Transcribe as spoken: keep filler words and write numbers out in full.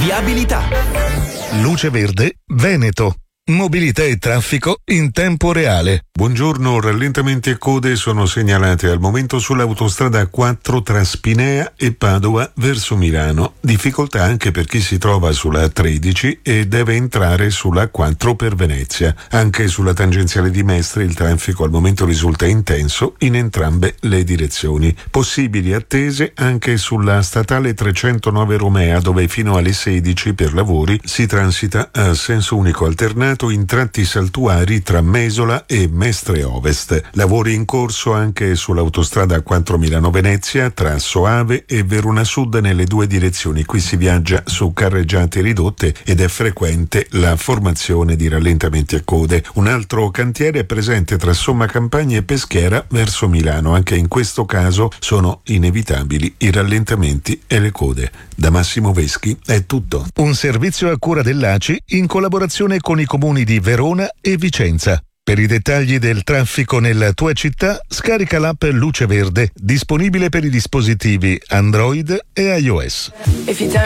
Viabilità. Luce Verde Veneto. Mobilità e traffico in tempo reale. Buongiorno, rallentamenti e code sono segnalati al momento sull'autostrada quattro tra Spinea e Padova verso Milano. Difficoltà anche per chi si trova sulla A tredici e deve entrare sulla quattro per Venezia. Anche sulla tangenziale di Mestre il traffico al momento risulta intenso in entrambe le direzioni. Possibili attese anche sulla statale trecentonove Romea, dove fino alle sedici per lavori si transita a senso unico alternato in tratti saltuari tra Mesola e Mestre Ovest. Lavori in corso anche sull'autostrada quattro Milano-Venezia tra Soave e Verona Sud nelle due direzioni. Qui si viaggia su carreggiate ridotte ed è frequente la formazione di rallentamenti e code. Un altro cantiere è presente tra Somma Campagna e Peschiera verso Milano. Anche in questo caso sono inevitabili i rallentamenti e le code. Da Massimo Veschi è tutto. Un servizio a cura dell'A C I in collaborazione con i comuni di Verona e Vicenza. Per i dettagli del traffico nella tua città, scarica l'app Luce Verde, disponibile per i dispositivi Android e iOS.